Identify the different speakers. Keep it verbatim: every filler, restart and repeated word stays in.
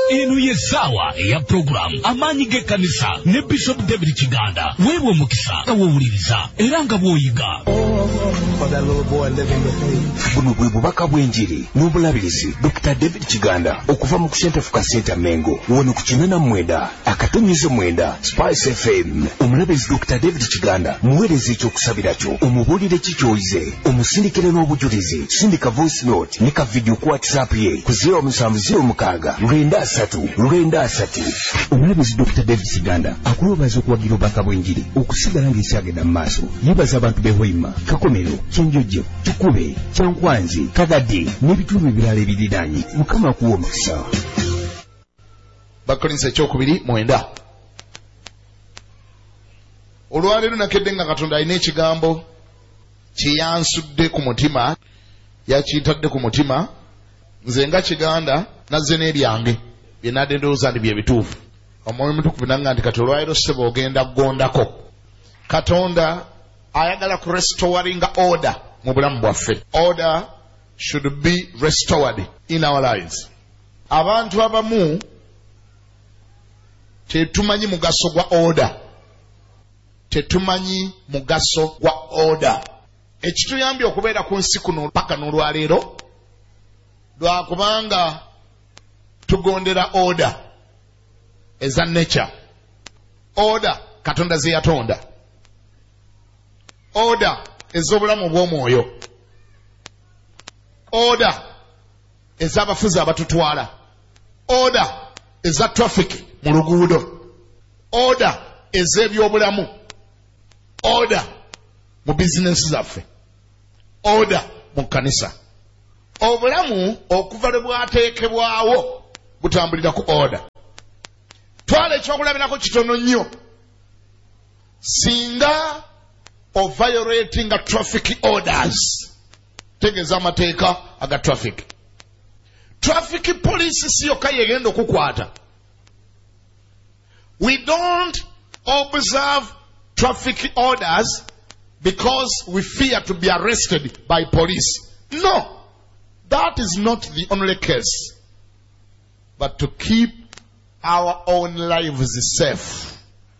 Speaker 1: inu yesawa ya program amanyi ge kanisa ne Bishop David Kiganda wewe mukisa awuliriza era nga bwoyiga
Speaker 2: buno bwe bubaka bw'enjiri n'obulabirizi Doctor David Kiganda okuva mu Center for Center Mengo wono ku kinana mwenda akatonyizo mwenda Spice F M omulabirizi Doctor David Kiganda muweereza ekyokusabira kyo omubulire kikyoyize omusindikire n'obujulizi sindika voice note ne ka video ku WhatsApp ye ku zero seven zero mukaaga lwenda asatu lwenda asatu. Omulabirizi Doctor David Kiganda akulobaza okuwagira obubaka bw'enjiri okusigala ng'ekyagenda mu maaso yebaza abantu behoima Kakomero Kyenjojo Kikube Kyankwanzi Kagadi n'ebitundu ebirala ebiriraanye Mukama akuwa omukisa.
Speaker 3: Bakolinsa ekyokubiri mwenda. Olwaleero nakedde nga Katonda alina ekigambo kyeyansudde ku mutima yakiyitadde ku mutima nze nga Kiganda nazze n'ebyange bye nadde ndowooza nti bye bituufu. Omwoyo Mutukuvu nanga nti kati olwaleero ssebo ogenda ggondako. Katonda ayagala ku restoring order mu bulamu bwaffe. Order should be restored in our lives. Abantu abamu tetumanyi mugaso gwa order. Tetumanyi mugaso gwa order. Ekituyambye okubeera ku nsi kuno paka n'olwaleero lwakubanga tugondera order eza nature. Order Katonda ze yatonda. Order ez'obulamu bw'omwoyo. Order ez'abafuzi abatutwala. Order eza traffic mu luguudo. Order ez'ebyobulamu. Order mu bizinesi zaffe. Order mu kanisa. Obulamu okuva lwe bwateekebwawo butambulira ku order. Twala ekyokulabirako kitono nnyo. Singa of violating a traffic orders. Tegeza amateeka aga traffic. Traffic police siyo kayegenda okukwata. We don't observe traffic orders because we fear to be arrested by police. No. That is not the only case. But to keep our own lives safe.